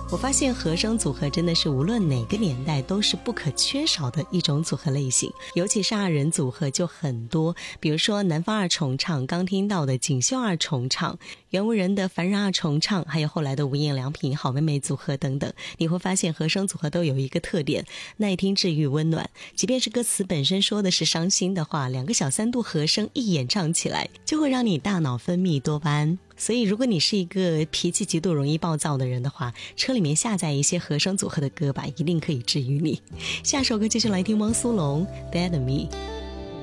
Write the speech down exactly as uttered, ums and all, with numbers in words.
我发现和声组合真的是无论哪个年代都是不可缺少的一种组合类型，尤其是二人组合就很多，比如说南方二重唱，刚听到的锦绣二重唱，袁无人的凡人二重唱，还有后来的无印良品好妹妹组合等等，你会发现和声组合都有一个特点，耐听、治愈、温暖，即便是歌词本身说的是伤心的话，两个小三度和声一演唱起来就会让你大脑分泌多巴胺。所以如果你是一个脾气极度容易暴躁的人的话，车里面下载一些和声组合的歌吧，一定可以治愈你。下首歌继续来听汪苏泷 Bad Me。